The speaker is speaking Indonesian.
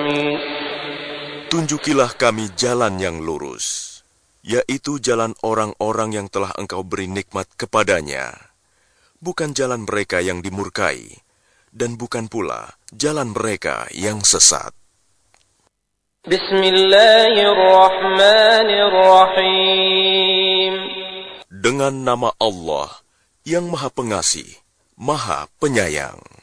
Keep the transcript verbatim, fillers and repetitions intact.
Tunjukilah kami jalan yang lurus, yaitu jalan orang-orang yang telah Engkau beri nikmat kepadanya, bukan jalan mereka yang dimurkai, dan bukan pula jalan mereka yang sesat. Bismillahirrahmanirrahim. Dengan nama Allah yang Maha Pengasih, Maha Penyayang.